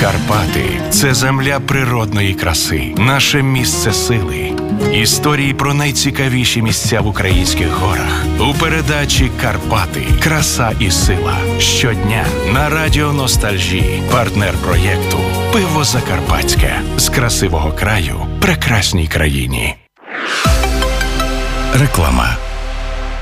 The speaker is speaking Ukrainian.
Карпати – це земля природної краси, наше місце сили. Історії про найцікавіші місця в українських горах. У передачі «Карпати. Краса і сила». Щодня на Радіо Ностальжі. Партнер проєкту «Пиво Закарпатське». З красивого краю прекрасній країні. Реклама.